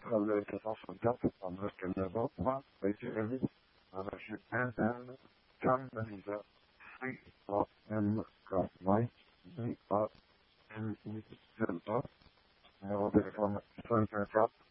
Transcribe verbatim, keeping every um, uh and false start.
le quatre cent soixante-quatre, tandis que le vôtre, moi, a été remis à M. Anton Canaliza, C A M K vingt, D A N I Z A, numéro de téléphone cinq un quatre